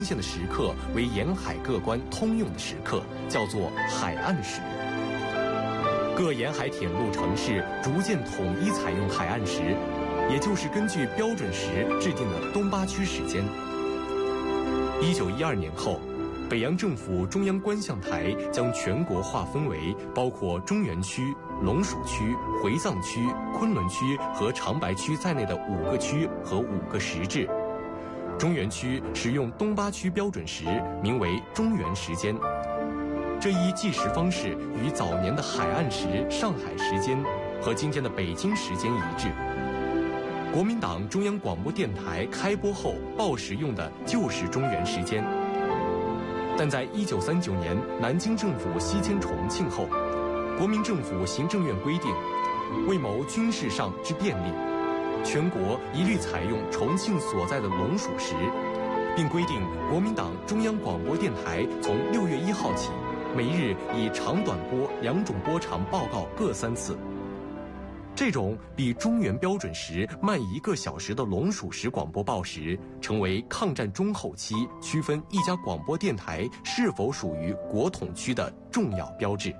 线的时刻为沿海各关通用的时刻，叫做海岸时。各沿海铁路城市逐渐统一采用海岸时，也就是根据标准时制定的东八区时间。1912年后，北洋政府中央观象台将全国划分为包括中原区、龙蜀区、回藏区、昆仑区和长白区在内的5个区和5个时制。中原区使用东八区标准时，名为中原时间。这一计时方式与早年的海岸时、上海时间和今天的北京时间一致。国民党中央广播电台开播后报时用的就是中原时间。但在1939年南京政府西迁重庆后，国民政府行政院规定，为谋军事上之便利，全国一律采用重庆所在的龙蜀时，并规定国民党中央广播电台从6月1号起，每日以长短波2种波长报告各3次。这种比中原标准时慢1个小时的龙蜀时广播报时，成为抗战中后期区分一家广播电台是否属于国统区的重要标志。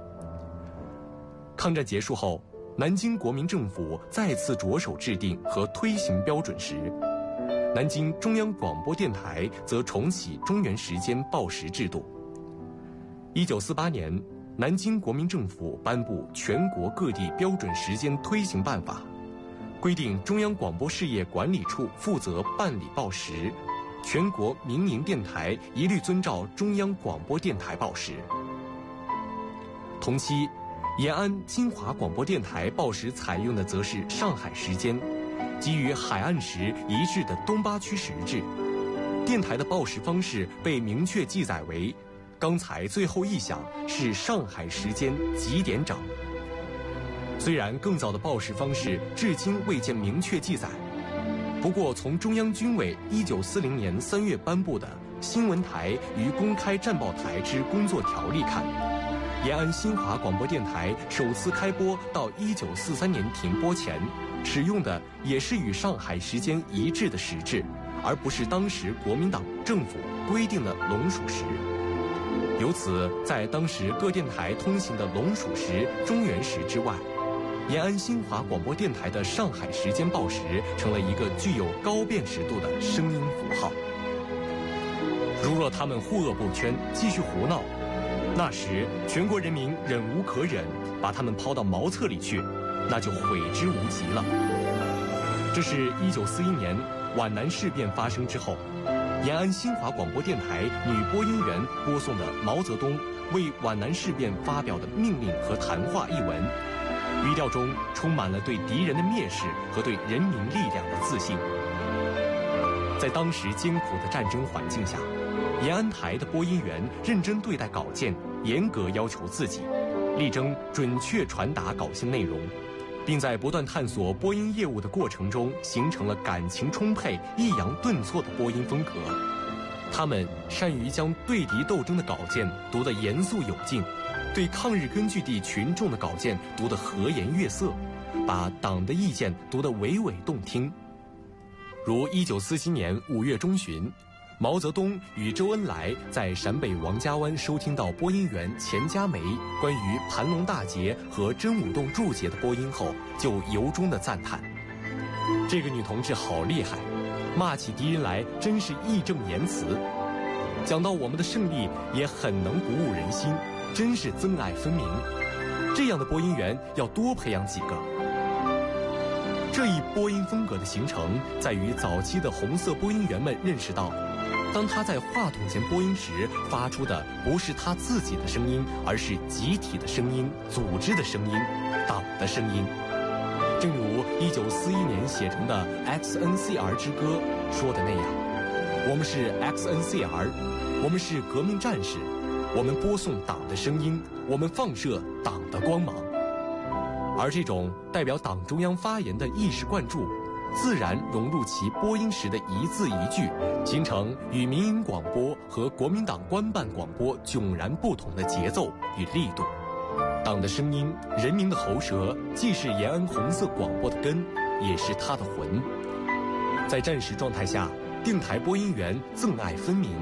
抗战结束后，南京国民政府再次着手制定和推行标准时，南京中央广播电台则重启中原时间报时制度。1948年，南京国民政府颁布全国各地标准时间推行办法，规定中央广播事业管理处负责办理报时，全国民营电台一律遵照中央广播电台报时。同期，延安金华广播电台报时采用的则是上海时间，即与海岸时一致的东八区时制。电台的报时方式被明确记载为刚才最后一响是上海时间几点整。虽然更早的报时方式至今未见明确记载，不过从中央军委1940年3月颁布的《新闻台与公开战报台之工作条例》看，延安新华广播电台首次开播到1943年停播前，使用的也是与上海时间一致的时制，而不是当时国民党政府规定的龙蜀时。由此，在当时各电台通行的龙蜀时、中原时之外，延安新华广播电台的上海时间报时成了一个具有高辨识度的声音符号。如若他们护恶不圈，继续胡闹，那时全国人民忍无可忍，把他们抛到茅厕里去，那就悔之无及了。这是1941年皖南事变发生之后，延安新华广播电台女播音员播送的毛泽东为皖南事变发表的命令和谈话一文，语调中充满了对敌人的蔑视和对人民力量的自信。在当时艰苦的战争环境下，延安台的播音员认真对待稿件，严格要求自己，力争准确传达稿件内容，并在不断探索播音业务的过程中，形成了感情充沛、抑扬顿挫的播音风格。他们善于将对敌斗争的稿件读得严肃有劲，对抗日根据地群众的稿件读得和颜悦色，把党的意见读得娓娓动听。如1947年5月中旬，毛泽东与周恩来在陕北王家湾收听到播音员钱家梅关于盘龙大捷和真武洞注解的播音后，就由衷地赞叹：这个女同志好厉害，骂起敌人来真是义正言辞，讲到我们的胜利也很能鼓舞人心，真是憎爱分明。这样的播音员要多培养几个。这一播音风格的形成，在于早期的红色播音员们认识到，当他在话筒前播音时，发出的不是他自己的声音，而是集体的声音、组织的声音、党的声音。正如1941年写成的《XNCR 之歌》说的那样，我们是 XNCR， 我们是革命战士，我们播送党的声音，我们放射党的光芒。而这种代表党中央发言的意识灌注，自然融入其播音时的一字一句，形成与民营广播和国民党官办广播迥然不同的节奏与力度。党的声音，人民的喉舌，既是延安红色广播的根，也是它的魂。在战时状态下，电台播音员憎爱分明，